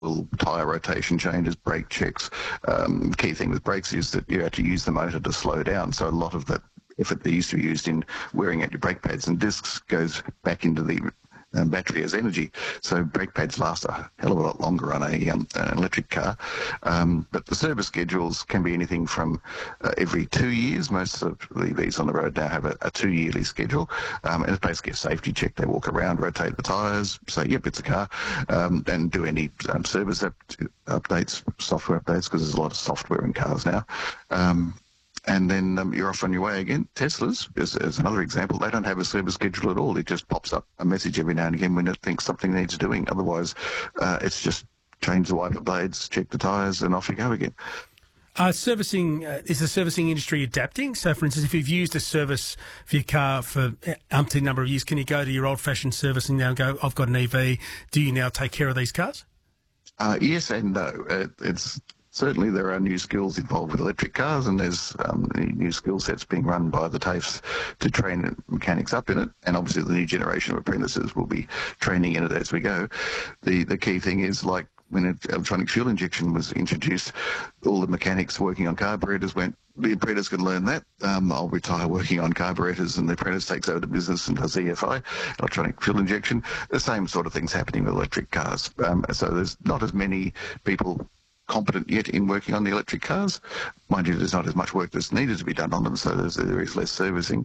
oil, tyre rotation changes, brake checks. Key thing with brakes is that you have to use the motor to slow down. So a lot of that effort that used to be used in wearing out your brake pads and discs goes back into the battery as energy. So brake pads last a hell of a lot longer on an electric car. But the service schedules can be anything from every 2 years. Most of the EVs on the road now have a 2-yearly schedule. And it's basically a safety check. They walk around, rotate the tyres, say, yep, it's a car, and do any service updates, software updates, because there's a lot of software in cars now. And then you're off on your way again. Teslas, as another example, they don't have a service schedule at all. It just pops up a message every now and again when it thinks something needs doing. Otherwise, it's just change the wiper blades, check the tyres, and off you go again. Servicing, is the servicing industry adapting? So, for instance, if you've used a service for your car for umpteen number of years, can you go to your old-fashioned servicing now and go, I've got an EV, do you now take care of these cars? Yes and no. It's certainly there are new skills involved with electric cars, and there's new skill sets being run by the TAFEs to train mechanics up in it, and obviously the new generation of apprentices will be training in it as we go. The key thing is, like when electronic fuel injection was introduced, all the mechanics working on carburetors went, the apprentice can learn that. I'll retire working on carburetors, and the apprentice takes over the business and does EFI, electronic fuel injection. The same sort of thing's happening with electric cars. So there's not as many people competent yet in working on the electric cars. Mind you, there's not as much work that's needed to be done on them, so there is less servicing.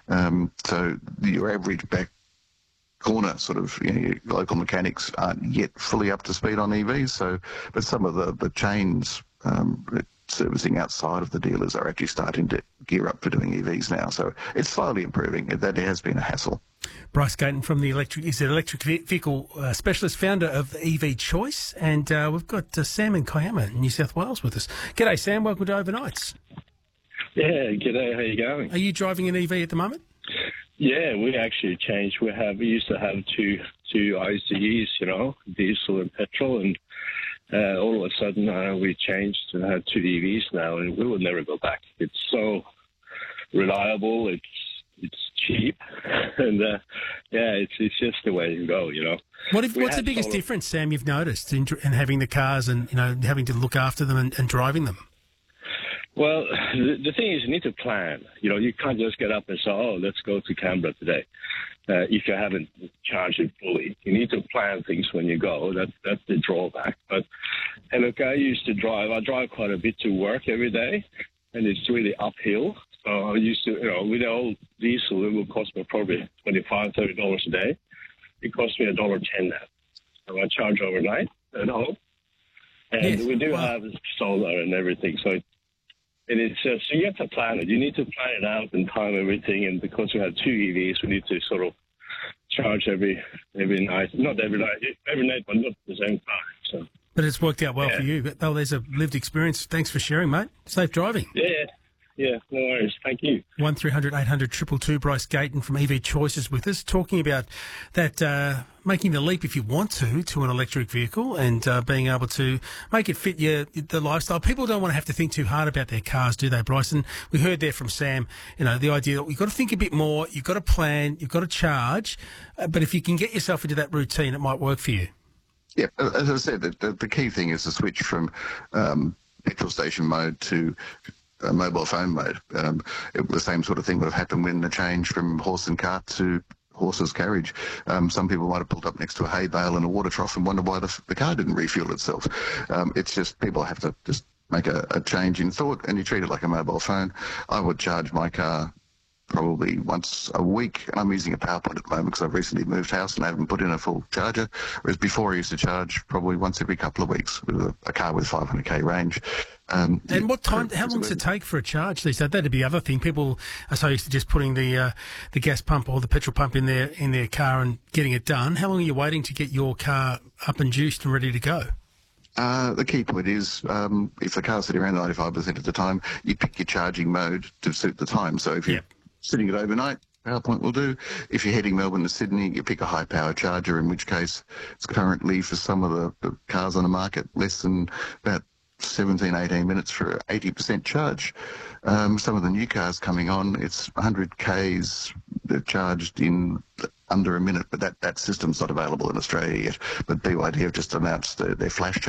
So your average back corner sort of, your local mechanics aren't yet fully up to speed on EVs. So, but some of the chains servicing outside of the dealers are actually starting to gear up for doing EVs now. So it's slowly improving. That has been a hassle. Bryce Gayton from the electric vehicle specialist, founder of EV Choice, and we've got Sam in Kiama, New South Wales, with us. G'day, Sam. Welcome to Overnights. Yeah, g'day. How you going? Are you driving an EV at the moment? Yeah, we actually changed. We used to have two ICEs, diesel and petrol, and all of a sudden we changed to have two EVs now, and we will never go back. It's so reliable. It's cheap, and it's just the way to go, What's the biggest difference, Sam, you've noticed in having the cars and having to look after them and driving them? Well, the thing is, you need to plan. You can't just get up and say, "Oh, let's go to Canberra today," if you haven't charged it fully. You need to plan things when you go. That's the drawback. And look, I drive quite a bit to work every day, and it's really uphill. So I used to, with the old diesel, it would cost me probably $25, $30 a day. It cost me $1.10 now. So I charge overnight at home. And yes, we do have solar and everything. So it's so you have to plan it. You need to plan it out and time everything. And because we have two EVs, we need to sort of charge every night. Not every night, but not at the same time. So. But it's worked out well for you. But there's a lived experience. Thanks for sharing, mate. Safe driving. Yeah, no worries. Thank you. 1300 800 222. Bryce Gayton from EV Choices with us, talking about that making the leap if you want to an electric vehicle and being able to make it fit the lifestyle. People don't want to have to think too hard about their cars, do they, Bryce? And we heard there from Sam, the idea that you've got to think a bit more, you've got to plan, you've got to charge, but if you can get yourself into that routine, it might work for you. Yeah, as I said, the key thing is to switch from petrol station mode to mobile phone mode. The same sort of thing would have happened when the change from horse and cart to horse's carriage. Some people might have pulled up next to a hay bale and a water trough and wonder why the car didn't refuel itself. It's just people have to just make a change in thought, and you treat it like a mobile phone. I would charge my car probably once a week. I'm using a PowerPoint at the moment because I've recently moved house and I haven't put in a full charger, whereas before I used to charge probably once every couple of weeks with a car with 500k range. And what time? How long does it take for a charge these days? That'd be the other thing. People are so used to just putting the gas pump or the petrol pump in their car and getting it done. How long are you waiting to get your car up and juiced and ready to go? The key point is if the car's sitting around 95% of the time, you pick your charging mode to suit the time. So if you're sitting it overnight, PowerPoint will do. If you're heading Melbourne to Sydney, you pick a high power charger, in which case it's currently for some of the cars on the market less than about 17, 18 minutes for an 80% charge. Some of the new cars coming on, it's 100 Ks charged in under a minute, but that system's not available in Australia yet. But BYD have just announced their flash charge